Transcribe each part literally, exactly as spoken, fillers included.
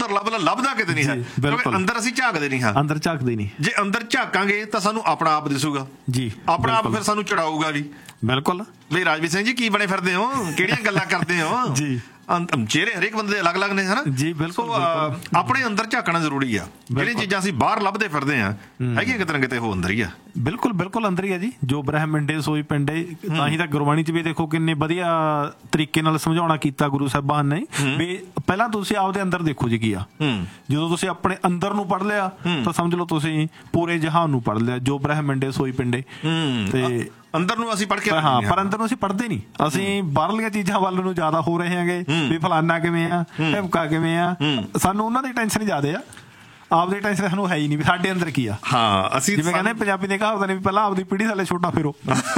ਅੰਦਰ ਲੱਭਦਾ ਲੱਭਦਾ ਕਿਤੇ ਨਹੀਂ ਹੈ, ਕਿਉਂਕਿ ਅੰਦਰ ਅਸੀਂ ਝਾਕਦੇ ਨਹੀਂ ਹਾਂ, ਅੰਦਰ ਝਾਕਦੇ ਨਹੀਂ। ਜੇ ਅੰਦਰ ਝਾਕਾਂਗੇ ਤਾਂ ਸਾਨੂੰ ਆਪਣਾ ਆਪ ਦਿਸੂਗਾ ਜੀ, ਆਪਣਾ ਆਪ ਫਿਰ ਸਾਨੂੰ ਚੜਾਊਗਾ ਵੀ। ਬਿਲਕੁਲ ਵੀ ਰਾਜਵੀਰ ਸਿੰਘ ਜੀ ਕੀ ਬਣੇ ਫਿਰਦੇ ਹੋ, ਕਿਹੜੀਆਂ ਗੱਲਾਂ ਕਰਦੇ ਹੋ ਜੀ। ਚਿਹਰੇ ਹਰੇਕ ਬੰਦੇ ਦੇ ਅਲੱਗ ਅਲੱਗ ਨੇ ਹਨਾ ਜੀ, ਬਿਲਕੁਲ। ਆਪਣੇ ਅੰਦਰ ਝਾਕਣਾ ਜ਼ਰੂਰੀ ਆ। ਜਿਹੜੀਆਂ ਚੀਜ਼ਾਂ ਅਸੀਂ ਬਾਹਰ ਲੱਭਦੇ ਫਿਰਦੇ ਆ ਹੈਗੀਆਂ ਕਿਤੇ ਨਾ ਕਿਤੇ ਉਹ ਅੰਦਰ ਹੀ ਆ। ਬਿਲਕੁਲ ਬਿਲਕੁਲ ਅੰਦਰ ਹੀ ਆ ਜੀ। ਜੋ ਬ੍ਰਹਮੰਡੇ ਸੋਈ ਪਿੰਡੇ, ਤਾਂ ਹੀ ਤਾਂ ਗੁਰਬਾਣੀ ਚ ਵੀ ਦੇਖੋ ਕਿੰਨੇ ਵਧੀਆ ਤਰੀਕੇ ਨਾਲ ਸਮਝਾਉਣਾ ਕੀਤਾ ਗੁਰੂ ਸਾਹਿਬਾਨ ਨੇ ਵੀ ਪਹਿਲਾਂ ਤੁਸੀਂ ਆਪਦੇ ਅੰਦਰ ਦੇਖੋ ਜੀ ਕੀ ਆ। ਜਦੋਂ ਤੁਸੀਂ ਆਪਣੇ ਅੰਦਰ ਨੂੰ ਪੜ੍ਹ ਲਿਆ ਤਾਂ ਸਮਝ ਲਓ ਤੁਸੀਂ ਪੂਰੇ ਜਹਾਨ ਨੂੰ ਪੜ੍ਹ ਲਿਆ। ਜੋ ਬ੍ਰਹਮੰਡੇ ਸੋਈ ਪਿੰਡੇ, ਤੇ ਅੰਦਰ ਨੂੰ ਅਸੀਂ ਪੜ੍ਹ ਕੇ ਹਾਂ, ਪਰ ਅੰਦਰ ਨੂੰ ਅਸੀਂ ਪੜ੍ਹਦੇ ਨਹੀਂ। ਅਸੀਂ ਬਾਹਰਲੀਆਂ ਚੀਜ਼ਾਂ ਵੱਲ ਨੂੰ ਜ਼ਿਆਦਾ ਹੋ ਰਹੇ ਹੈਗੇ ਵੀ ਫਲਾਨਾ ਕਿਵੇਂ ਆ, ਢਿਮਕਾ ਕਿਵੇਂ ਆ। ਸਾਨੂੰ ਉਹਨਾਂ ਦੀ ਟੈਨਸ਼ਨ ਜ਼ਿਆਦਾ ਆ, ਆਪਦੀ ਟੈਨਸ਼ਨ ਸਾਨੂੰ ਹੈ ਹੀ ਨਹੀਂ ਵੀ ਸਾਡੇ ਅੰਦਰ ਕੀ ਆ। ਹਾਂ, ਅਸੀਂ ਜਿਵੇਂ ਕਹਿੰਦੇ ਪੰਜਾਬੀ ਦੇ ਕਹਾਵਤਾਂ ਨੇ ਵੀ ਪਹਿਲਾਂ ਆਪਦੀ ਪੀੜ੍ਹੀ ਥੱਲੇ ਛੋਟਾ ਫੇਰੋ।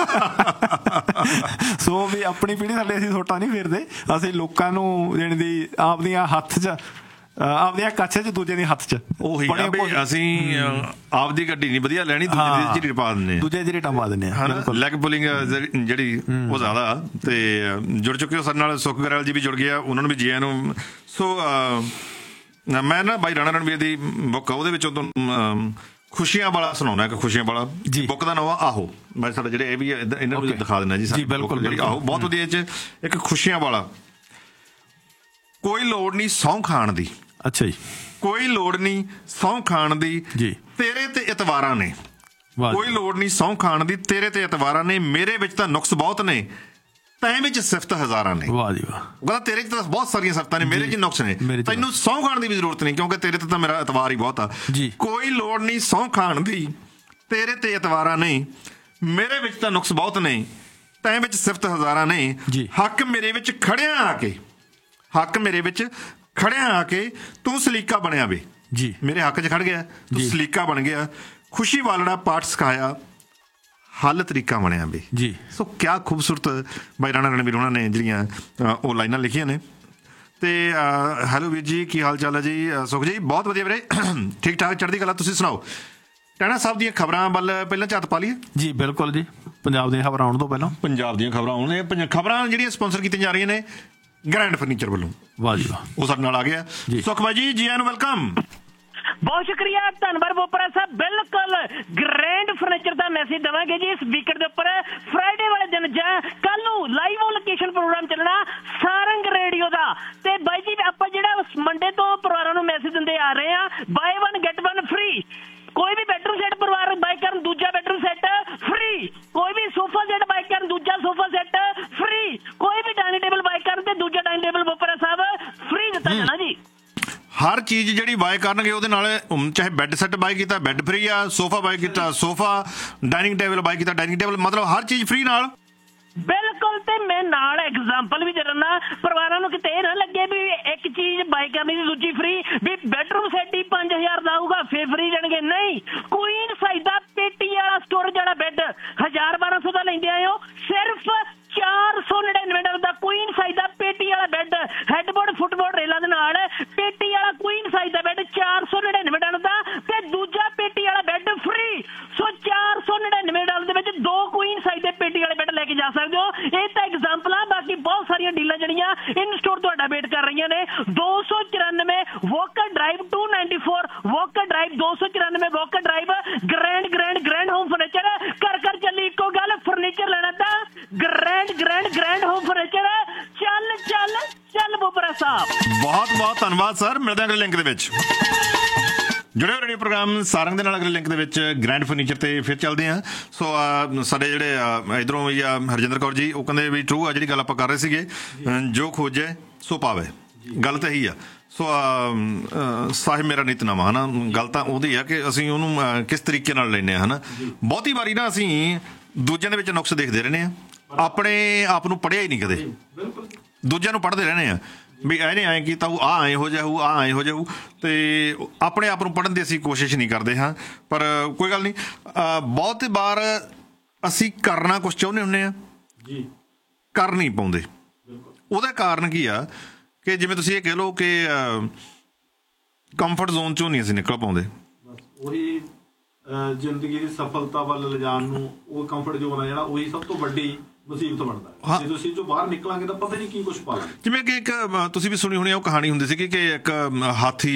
ਸੋ ਵੀ ਆਪਣੀ ਪੀੜ੍ਹੀ ਥੱਲੇ ਅਸੀਂ ਛੋਟਾ ਨਹੀਂ ਫੇਰਦੇ, ਅਸੀਂ ਲੋਕਾਂ ਨੂੰ ਜਾਣੀ ਦੀ ਆਪਦੀਆਂ ਹੱਥ 'ਚ ਆਪਦੀਆਂ ਕੱਛ 'ਚ ਦੂਜੇ ਦੇ ਹੱਥ 'ਚ ਉਹੀ ਅਸੀਂ ਆਪਦੀ ਗੱਡੀ ਨਹੀਂ ਵਧੀਆ ਲੈਣੀ, ਦੂਜੇ ਦੀ ਝੀਰੀ ਪਾ ਦਿੰਦੇ, ਦੂਜੇ ਦੀ ਝੀਟਾਂ ਪਾ ਦਿੰਦੇ ਆ। ਲੈਗ ਪੁਲਿੰਗ ਜਿਹੜੀ ਉਹ ਜ਼ਿਆਦਾ। ਤੇ ਜੁੜ ਚੁੱਕੇ ਹੋ ਸਾਡੇ ਨਾਲ ਸੁਖ ਗਰੇਵਾਲ ਜੀ ਵੀ ਜੁੜ ਗਏ ਆ, ਉਹਨਾਂ ਨੂੰ ਵੀ ਜੀ ਆਇਆਂ ਨੂੰ। ਸੋ ਮੈਂ ਨਾ ਬਾਈ ਰਾਣਾ ਰਣਵੀਰ ਦੀ ਬੁੱਕ ਆ, ਉਹਦੇ ਵਿੱਚੋਂ ਤੁਹਾਨੂੰ ਖੁਸ਼ੀਆਂ ਵਾਲਾ ਸੁਣਾਉਣਾ ਇੱਕ ਖੁਸ਼ੀਆਂ ਵਾਲਾ। ਬੁੱਕ ਦਾ ਨਾਮ ਆ ਆਹੋ। ਮੈਂ ਸਾਡੇ ਜਿਹੜੇ ਇਹ ਵੀ ਇਹਨਾਂ ਨੂੰ ਦਿਖਾ ਦਿੰਦਾ ਜੀ। ਬਿਲਕੁਲ ਆਹੋ, ਬਹੁਤ ਵਧੀਆ। ਚ ਇੱਕ ਖੁਸ਼ੀਆਂ ਵਾਲਾ। ਕੋਈ ਲੋੜ ਨਹੀਂ ਸਹੁੰ ਖਾਣ ਦੀ। ਅੱਛਾ ਜੀ। ਕੋਈ ਲੋੜ ਨਹੀਂ ਸਹੁੰ ਖਾਣ ਦੀ ਜੀ, ਤੇਰੇ ਤੇ ਇਤਵਾਰਾਂ ਨੇ। ਕੋਈ ਲੋੜ ਨਹੀਂ ਸਹੁੰ ਖਾਣ ਦੀ, ਤੇਰੇ ਤੇ ਇਤਵਾਰਾਂ ਨੇ। ਮੇਰੇ ਵਿੱਚ ਤਾਂ ਨੁਕਸ ਬਹੁਤ ਨੇ, ਤੈਂ ਵਿੱਚ ਸਿਫਤ ਹਜ਼ਾਰਾਂ ਨੇ। ਵਾਹ ਜੀ ਵਾਹ। ਉਹ ਕਹਿੰਦਾ ਤੇਰੇ 'ਚ ਤਾਂ ਬਹੁਤ ਸਾਰੀਆਂ ਸਿਫਤਾਂ ਨੇ, ਮੇਰੇ 'ਚ ਨੁਕਸ ਨੇ, ਤੈਨੂੰ ਸਹੁੰ ਖਾਣ ਦੀ ਵੀ ਜ਼ਰੂਰਤ ਨਹੀਂ, ਕਿਉਂਕਿ ਤੇਰੇ ਤੇ ਤਾਂ ਮੇਰਾ ਇਤਵਾਰ ਹੀ ਬਹੁਤ ਆ। ਕੋਈ ਲੋੜ ਨਹੀਂ ਸਹੁੰ ਖਾਣ ਦੀ, ਤੇਰੇ ਤੇ ਇਤਵਾਰਾਂ ਨੇ। ਮੇਰੇ ਵਿੱਚ ਤਾਂ ਨੁਕਸ ਬਹੁਤ ਨੇ, ਤੈਂ ਵਿੱਚ ਸਿਫਤ ਹਜ਼ਾਰਾਂ ਨੇ। ਹੱਕ ਮੇਰੇ ਵਿੱਚ ਖੜਿਆ ਆ ਕੇ, ਹੱਕ ਮੇਰੇ ਵਿੱਚ ਖੜਿਆ ਆ ਕੇ ਤੂੰ ਸਲੀਕਾ ਬਣਿਆ ਵੇ ਜੀ। ਮੇਰੇ ਹੱਕ 'ਚ ਖੜ ਗਿਆ, ਤੂੰ ਸਲੀਕਾ ਬਣ ਗਿਆ। ਖੁਸ਼ੀ ਵਾਲੜਾ ਪਾਠ ਸਿਖਾਇਆ, ਹੱਲ ਤਰੀਕਾ ਬਣਿਆ ਵੇ ਜੀ। ਸੋ ਕਿਆ ਖੂਬਸੂਰਤ ਬਾਈ ਰਾਣਾ ਰਣਵੀਰ ਉਹਨਾਂ ਨੇ ਜਿਹੜੀਆਂ ਉਹ ਲਾਈਨਾਂ ਲਿਖੀਆਂ ਨੇ। ਤੇ ਹੈਲੋ ਵੀਰ ਜੀ, ਕੀ ਹਾਲ ਚਾਲ ਹੈ ਜੀ? ਸੁਖ ਜੀ ਬਹੁਤ ਵਧੀਆ ਵੀਰੇ, ਠੀਕ ਠਾਕ, ਚੜ੍ਹਦੀ ਕਲਾ। ਤੁਸੀਂ ਸੁਣਾਓ? ਟਾਣਾ ਸਾਹਿਬ ਦੀਆਂ ਖਬਰਾਂ ਵੱਲ ਪਹਿਲਾਂ ਝਾਤ ਪਾ ਲਈਏ ਜੀ। ਬਿਲਕੁਲ ਜੀ, ਪੰਜਾਬ ਦੀਆਂ ਖਬਰਾਂ ਆਉਣ ਤੋਂ ਪਹਿਲਾਂ ਪੰਜਾਬ ਦੀਆਂ ਖਬਰਾਂ ਆਉਣ ਖਬਰਾਂ ਜਿਹੜੀਆਂ ਸਪਾਂਸਰ ਕੀਤੀਆਂ ਜਾ ਰਹੀਆਂ ਨੇ ਗ੍ਰੈਂਡ ਫਰਨੀਚਰ ਵੱਲੋਂ। ਵਾਹ ਜੀ ਵਾਹ, ਉਹ ਸਾਡੇ ਨਾਲ ਆ ਗਿਆ। ਸੁਖ ਬਾਈ ਜੀ, ਜੀ ਆਇਆਂ ਨੂੰ, ਵੈਲਕਮ। ਬਹੁਤ ਸ਼ੁਕਰੀਆ, ਧੰਨਵਾਦ ਬੋਪਰਾ ਸਾਹਿਬ। ਬਿਲਕੁਲ ਗ੍ਰੈਂਡ ਫਰਨੀਚਰ ਦਾ ਮੈਸੇਜ ਦੇਵਾਂਗੇ ਜੀ ਇਸ ਵੀਕਐਂਡ ਦੇ ਉੱਪਰ। ਫਰਾਈਡੇ ਵਾਲੇ ਦਿਨ ਜਾਂ ਕੱਲ ਨੂੰ ਲਾਈਵ ਲੋਕੇਸ਼ਨ ਪ੍ਰੋਗਰਾਮ ਚੱਲਣਾ ਸਾਰੰਗ ਰੇਡੀਓ ਦਾ। ਤੇ ਬਾਈ ਜੀ ਆਪਾਂ ਜਿਹੜਾ ਮੰਡੇ ਤੋਂ ਪਰਿਵਾਰਾਂ ਨੂੰ ਮੈਸੇਜ ਦਿੰਦੇ ਆ ਰਹੇ ਆ, bye one get one free. ਕੋਈ ਵੀ ਬੈਡਰੂਮ ਸੈੱਟ ਪਰਿਵਾਰ ਬਾਈ ਕਰਨ, ਦੂਜਾ ਬੈਡਰੂਮ ਸੈੱਟ ਫ੍ਰੀ। ਕੋਈ ਵੀ ਸੋਫਾ ਸੈੱਟ ਬਾਈ ਕਰਨ, ਦੂਜਾ ਸੋਫਾ ਸੈੱਟ ਫ੍ਰੀ। ਕੋਈ ਵੀ ਡਾਈਨਿੰਗ ਟੇਬਲ ਬਾਈ ਕਰਨ ਤੇ ਦੂਜਾ ਡਾਈਨਿੰਗ ਟੇਬਲ ਬੋਪਰਾ ਸਾਹਿਬ ਫ੍ਰੀ ਦਿੱਤਾ ਜਾਣਾ ਜੀ। ਹਰ ਚੀਜ਼ ਜਿਹੜੀ ਬਾਏ ਕਰਨਗੇ ਉਹਦੇ ਨਾਲ, ਚਾਹੇ ਬੈੱਡ ਸੈੱਟ ਬਾਏ ਕੀਤਾ ਬੈੱਡ ਫ੍ਰੀ ਆ, ਸੋਫਾ ਬਾਏ ਕੀਤਾ ਸੋਫਾ, ਡਾਈਨਿੰਗ ਟੇਬਲ ਬਾਏ ਕੀਤਾ ਡਾਈਨਿੰਗ ਟੇਬਲ, ਮਤਲਬ ਹਰ ਚੀਜ਼ ਫ੍ਰੀ ਨਾਲ। ਬਿਲਕੁਲ। ਤੇ ਮੈਂ ਨਾਲ ਐਗਜ਼ਾਮਪਲ ਵੀ ਦੇਣਾ, ਪਰਿਵਾਰਾਂ ਨੂੰ ਕਿਤੇ ਇਹ ਨਾ ਲੱਗੇ ਵੀ ਇੱਕ ਚੀਜ਼ ਬਾਈ ਕਰਨੀ ਦੀ ਦੂਜੀ ਫ੍ਰੀ, ਵੀ ਬੈਡਰੂਮ ਸੈੱਟ ਹੀ ਪੰਜ ਹਜ਼ਾਰ ਦਾ ਆਊਗਾ ਫੇਰ ਫ੍ਰੀ ਜਾਣਗੇ। ਨਹੀਂ, ਕੁਈਨ ਸਾਈਜ਼ ਦਾ ਪੇਟੀ ਵਾਲਾ ਸਟੋਰੇਜ ਵਾਲਾ ਬੈੱਡ ਹਜ਼ਾਰ ਬਾਰਾਂ ਸੌ ਦਾ ਲੈਂਦੇ ਆਏ ਹੋ, ਸਿਰਫ ਚਾਰ ਸੌ ਨੜਿਨਵੇਂ ਡਾਲਰ ਦਾ ਕੁਈਨ ਸਾਈਜ਼ ਦਾ ਪੇਟੀ ਵਾਲਾ ਬੈੱਡ, ਹੈਡਬੋਰਡ ਫੁੱਟਬੋਰਡ ਰੇਲਾਂ ਦੇ ਨਾਲ ਪੇਟੀ ਵਾਲਾ ਕੁਈਨ ਸਾਈਜ਼ ਦਾ ਬੈੱਡ ਚਾਰ ਸੌ ਨੜਿਨਵੇਂ ਡਾਲਰ ਦਾ, ਤੇ ਦੂਜਾ ਪੇਟੀ ਵਾਲਾ ਬੈੱਡ ਫ੍ਰੀ। ਸੋ ਚਾਰ ਸੌ ਨੜਿਨਵੇਂ ਡਾਲਰ ਦੇ ਵਿੱਚ ਦੋ ਕੁਈਨ ਸਾਈਜ਼ ਦੇ ਪੇਟੀ ਵਾਲੇ ਬੈੱਡ ਲੈ ਕੇ ਜਾ ਸਕਦੇ ਹੋ। ਇਹ ਤਾਂ ਐਗਜ਼ਾਮਪਲ ਆ, ਬਾਕੀ ਬਹੁਤ ਸਾਰੀਆਂ ਡੀਲਾਂ ਜਿਹੜੀਆਂ ਇਨ ਸਟੋਰ ਤੁਹਾਡਾ ਵੇਟ ਕਰ ਰਹੀਆਂ ਨੇ। ਦੋ ਸੌ ਚੁਰਾਨਵੇਂ walker drive to ninety four walker drive ਦੋ ਸੌ ਚੁਰਾਨਵੇਂ walker drive. Grand grand grand home furniture. ਕਰ ਕਰ ਚੱਲੀ ਇੱਕੋ ਗੱਲ, ਫਰਨੀਚਰ ਲੈਣਾ ਤਾਂ grand grand grand home furniture. ਚੱਲ ਚੱਲ ਚੱਲ ਬੋਪਰਾ ਸਾਹਿਬ। ਬਹੁਤ ਬਹੁਤ ਧੰਨਵਾਦ ਸਰ, ਮਿਲਦੇ ਹਾਂ ਅਗਲੇ ਲਿੰਕ ਦੇ ਵਿੱਚ। ਜੁੜੇ ਹੋ ਰੇਡੀਓ ਪ੍ਰੋਗਰਾਮ ਸਾਰੰਗ ਦੇ ਨਾਲ। ਅਗਲੇ ਲਿੰਕ ਦੇ ਵਿੱਚ ਗ੍ਰੈਂਡ ਫਰਨੀਚਰ ਤੇ ਫਿਰ ਚੱਲਦੇ ਹਾਂ। ਸੋ ਸਾਡੇ ਜਿਹੜੇ ਇੱਧਰੋਂ ਵੀ ਆ ਹਰਜਿੰਦਰ ਕੌਰ ਜੀ, ਉਹ ਕਹਿੰਦੇ ਵੀ ਟਰੂ ਆ ਜਿਹੜੀ ਗੱਲ ਆਪਾਂ ਕਰ ਰਹੇ ਸੀਗੇ, ਜੋ ਖੋਜੇ ਸੋ ਪਾਵੇ। ਗੱਲ ਤਾਂ ਇਹੀ ਆ। ਸੋ ਸਾਹਿਬ ਮੇਰਾ ਨਿਤਨਾਮਾ ਹੈ ਨਾ, ਗੱਲ ਤਾਂ ਉਹਦੀ ਆ ਕਿ ਅਸੀਂ ਉਹਨੂੰ ਕਿਸ ਤਰੀਕੇ ਨਾਲ ਲੈਂਦੇ ਹਾਂ, ਹੈ ਨਾ। ਬਹੁਤੀ ਵਾਰੀ ਨਾ ਅਸੀਂ ਦੂਜਿਆਂ ਦੇ ਵਿੱਚ ਨੁਕਸ ਦੇਖਦੇ ਰਹਿੰਦੇ ਹਾਂ, ਆਪਣੇ ਆਪ ਨੂੰ ਪੜ੍ਹਿਆ ਹੀ ਨਹੀਂ ਕਦੇ। ਦੂਜਿਆਂ ਨੂੰ ਪੜ੍ਹਦੇ ਰਹਿੰਦੇ ਹਾਂ ਵੀ ਇਹਨੇ ਐਂ ਕੀਤਾ ਉਹ, ਆਹ ਐਂ ਹੋ ਜਾਊ, ਆਹ ਐਂ ਹੋ ਜਾਊ, ਅਤੇ ਆਪਣੇ ਆਪ ਨੂੰ ਪੜ੍ਹਨ ਦੀ ਅਸੀਂ ਕੋਸ਼ਿਸ਼ ਨਹੀਂ ਕਰਦੇ ਹਾਂ। ਪਰ ਕੋਈ ਗੱਲ ਨਹੀਂ, ਬਹੁਤ ਵਾਰ ਅਸੀਂ ਕਰਨਾ ਕੁਛ ਚਾਹੁੰਦੇ ਹੁੰਦੇ ਹਾਂ, ਕਰ ਨਹੀਂ ਪਾਉਂਦੇ। ਉਹਦਾ ਕਾਰਨ ਕੀ ਆ ਕਿ ਜਿਵੇਂ ਤੁਸੀਂ ਇਹ ਕਹਿ ਲਓ ਕਿ ਕੰਫਰਟ ਜ਼ੋਨ 'ਚੋਂ ਨਹੀਂ ਅਸੀਂ ਨਿਕਲ ਪਾਉਂਦੇ। ਉਹੀ ਜ਼ਿੰਦਗੀ ਦੀ ਸਫਲਤਾ ਵੱਲ ਲਿਜਾਣ ਨੂੰ ਉਹ ਕੰਫਰਟ ਜ਼ੋਨ ਆ ਜਿਹੜਾ, ਉਹੀ ਸਭ ਤੋਂ ਵੱਡੀ ਮੁਸੀਬਤ ਬਣਦਾ। ਜੇ ਤੁਸੀਂ ਜੋ ਬਾਹਰ ਨਿਕਲਾਂਗੇ ਤਾਂ ਪਤਾ ਨਹੀਂ ਕੀ ਕੁਛ ਪਾ ਲਾਂਗੇ। ਜਿਵੇਂ ਕਿ ਇੱਕ ਤੁਸੀਂ ਵੀ ਸੁਣੀ ਹੋਣੀ ਉਹ ਕਹਾਣੀ ਹੁੰਦੀ ਸੀਗੀ ਕਿ ਇੱਕ ਹਾਥੀ